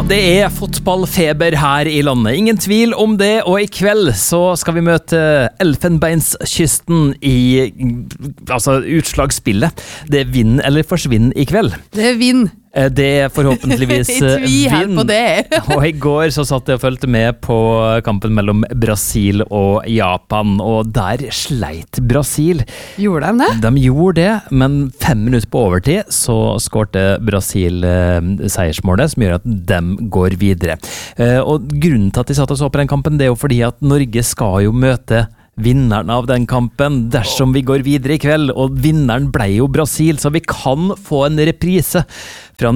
det fotballfeber her I landet. Ingen tvil om det, og I kveld så skal vi møte Elfenbenskysten I utslagsspillet. Det vinn eller forsvinn I kveld. Det vinn. Det forhåpentligvis vinn. Og I går så satt jeg og følte med på kampen mellom Brasil og Japan, og der sleit Brasil. Gjorde de det? De gjorde det, men 5 minutter på overtid så skårte Brasil seiersmålet, som gjør at de går videre. Og grunnen til at de satt og så på den kampen, det jo fordi at Norge skal jo møte vinneren av den kampen dersom vi går videre I kveld, og vinneren ble jo Brasil, så vi kan få en reprise fra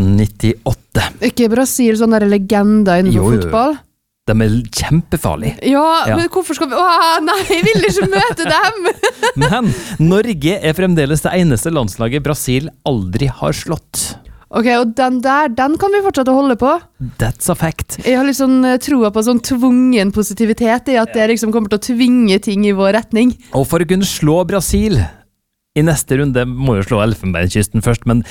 1998. Ikke Brasil sånn der legender innenfor fotball? De kjempefarlige. Ja, men hvorfor skal vi... nei, jeg vil ikke møte dem! Men Norge fremdeles det eneste landslaget Brasil aldri har slått. Ok, og den kan vi fortsette å holde på. That's a fact. Jeg har litt sånn troa på sånn tvungen positivitet I at det liksom kommer til å tvinge ting I vår retning. Og for å kunne slå Brasil I neste runde må jo slå Elfenbenskysten først, men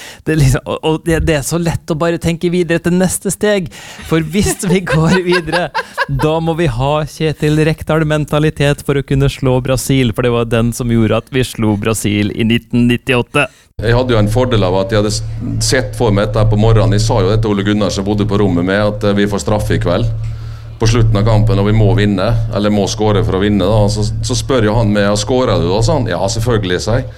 det så lett å bare tenke videre til neste steg, for hvis vi går videre, da må vi ha Kjetil Rekdal-mentalitet for å kunne slå Brasil, for det var den som gjorde at vi slo Brasil I 1998. Jeg hadde jo en fordel av at jeg hadde sett for meg dette på morgenen. Jeg sa jo dette til Ole Gunnar som bodde på rommet med, at vi får straffe I kveld på slutten av kampen, og vi må vinne, eller må skåre for å vinne da. Så spør jo han meg, skårer du da? Sånn, ja, selvfølgelig, sier jeg.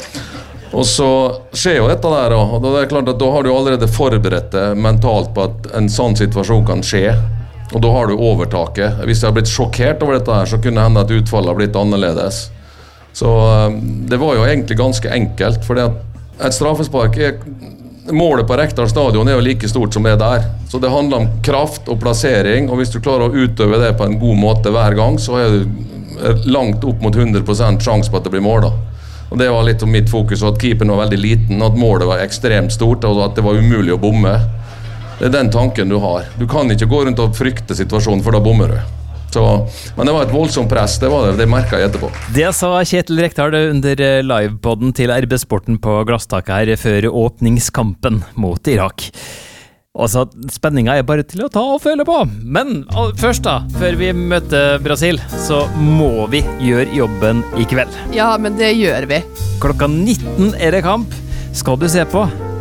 Og så skjer jo dette der, og det klart at da har du allerede forberedt deg mentalt på at en sånn situasjon kan skje, og da har du overtaket. Hvis jeg har blitt sjokkert over dette her, så kunne det hende at utfallet har blitt annerledes. Så det var jo egentlig ganske enkelt, fordi at et straffespark målet på Rekdal stadion jo like stort som det der. Så det handler om kraft og plassering, og hvis du klarer å utøve det på en god måte hver gang, så du langt opp mot 100% sjans på at det blir mål da. Og det var litt om mitt fokus, at keeperen var veldig liten, at målet var ekstremt stort, og at det var umulig å bomme. Det den tanken du har. Du kan ikke gå rundt og frykte situasjonen, for da bommer du. Men det var et voldsomt press, det merket jeg etterpå. Det sa Kjetil Rekdal under livepodden til RB-sporten på Glasstaket her før åpningskampen mot Irak. Og så spenningen bare til å ta og føle på. Men først da, før vi møter Brasil, så må vi gjøre jobben I kveld. Ja, men det gjør vi. Klokka 19 det kamp. Skal du se på?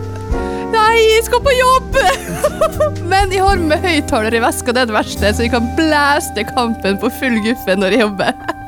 Nei, jeg skal på jobb! Men jeg har med høyttaler I veska, det det verste, så jeg kan blæste kampen på full guffe når jeg jobber.